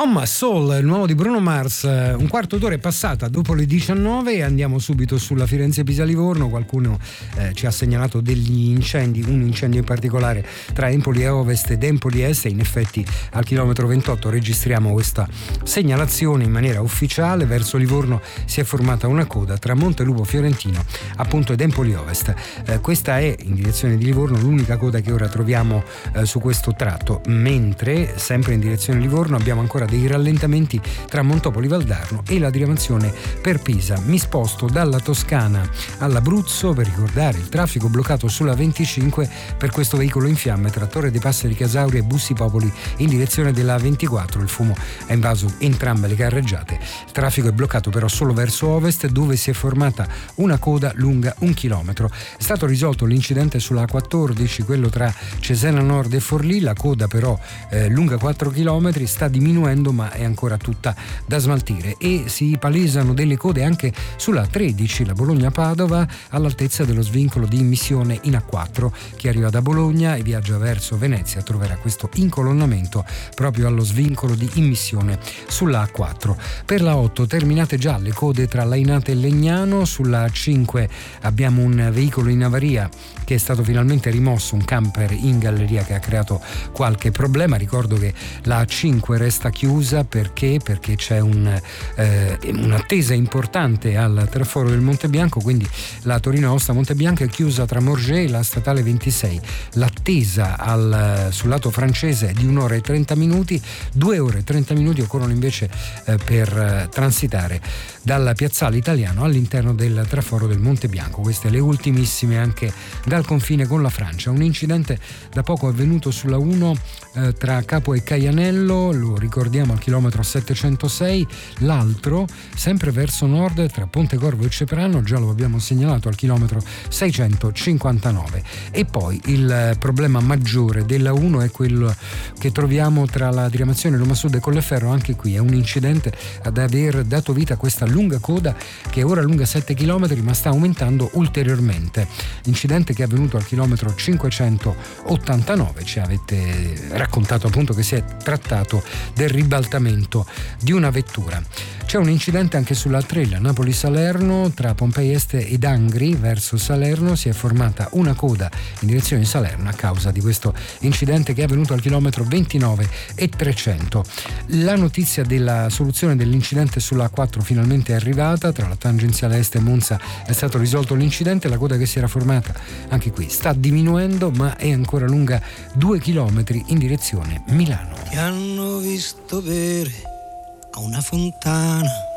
On My Soul, il nuovo di Bruno Mars. Un quarto d'ora è passata dopo le 19 e andiamo subito sulla Firenze-Pisa-Livorno. Qualcuno ci ha segnalato degli incendi, un incendio in particolare tra Empoli e Ovest ed Empoli Est. In effetti al chilometro 28 registriamo questa segnalazione in maniera ufficiale. Verso Livorno si è formata una coda tra Montelupo Fiorentino appunto ed Empoli Ovest. Questa è in direzione di Livorno l'unica coda che ora troviamo su questo tratto, mentre sempre in direzione Livorno abbiamo ancora dei rallentamenti tra Montopoli Valdarno e la diramazione per Pisa. Mi sposto dalla Toscana all'Abruzzo per ricordare il traffico bloccato sulla 25 per questo veicolo in fiamme tra Torre dei Passeri Casauria e Bussi Popoli in direzione della 24. Il fumo ha invaso entrambe le carreggiate. Il traffico è bloccato però solo verso ovest, dove si è formata una coda lunga 1 chilometro. È stato risolto l'incidente sulla A14, quello tra Cesena Nord e Forlì. La coda però lunga 4 chilometri, sta diminuendo ma è ancora tutta da smaltire, e si palesano delle code anche sulla 13, la Bologna-Padova, all'altezza dello svincolo di immissione in A4. Chi arriva da Bologna e viaggia verso Venezia troverà questo incolonnamento proprio allo svincolo di immissione sulla A4. Per la 8 terminate già le code tra Lainate e Legnano. Sulla A5 abbiamo un veicolo in avaria che è stato finalmente rimosso, un camper in galleria che ha creato qualche problema. Ricordo che la A5 resta chiusa perché c'è un'attesa importante al traforo del Monte Bianco, quindi la Torino-Aosta Monte Bianco è chiusa tra Morges e la statale 26. L'attesa sul lato francese è di 1 ora e 30 minuti, 2 ore e 30 minuti occorrono invece per transitare dal piazzale italiano all'interno del traforo del Monte Bianco. Queste le ultimissime anche dal confine con la Francia. Un incidente da poco avvenuto sulla 1 tra Capo e Caianello, lo ricordiamo al chilometro 706, l'altro sempre verso nord tra Pontecorvo e Ceprano, già lo abbiamo segnalato al chilometro 659. E poi il problema maggiore della 1 è quello che troviamo tra la diramazione Roma Sud e Colleferro. Anche qui è un incidente ad aver dato vita a questa lunga coda che è ora lunga 7 km ma sta aumentando ulteriormente. Incidente che è avvenuto al chilometro 589. Ci avete raccontato appunto che si è trattato del ribaltamento di una vettura. C'è un incidente anche sulla Trella Napoli-Salerno tra Pompei Est ed Angri verso Salerno. Si è formata una coda in direzione di Salerno a causa di questo incidente che è avvenuto al chilometro 29 e 300. La notizia della soluzione dell'incidente sulla A4 finalmente è arrivata. Tra la tangenziale est e Monza è stato risolto l'incidente. La coda che si era formata anche qui sta diminuendo ma è ancora lunga 2 chilometri in direzione Milano. Ti hanno visto bere a una fontana